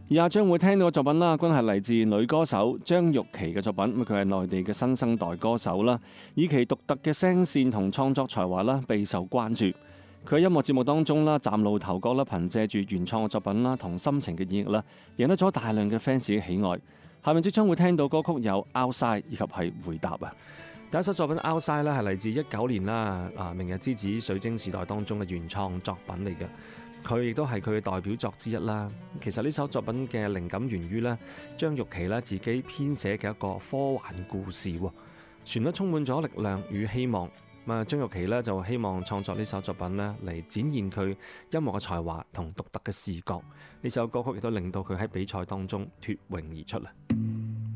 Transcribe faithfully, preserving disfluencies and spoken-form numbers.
以下將會聽到嘅作品啦，均係嚟自女歌手張玉琪嘅作品。咁佢係內地嘅新生代歌手啦，以其獨特嘅聲線同創作才華啦，備受關注。佢喺音樂節目當中啦，嶄露頭角啦，憑借住原創嘅作品啦，同深情嘅演繹啦，贏得咗大量嘅 fans 嘅喜愛。下面即將會聽到歌曲有 Outside 以及係回答啊。第一首作品 Outside 咧係嚟自一九年啦，啊明日之子水晶時代當中嘅原創作品嚟嘅。佢亦都係佢嘅代表作之一啦。其實呢首作品嘅靈感源於咧張玉琪咧自己編寫嘅一個科幻故事，旋律充滿咗力量與希望。咁啊，張玉琪咧就希望創作呢首作品咧嚟展現佢音樂嘅才華同獨特嘅視覺。呢首歌曲亦都令到佢喺比賽當中脫穎而出啦。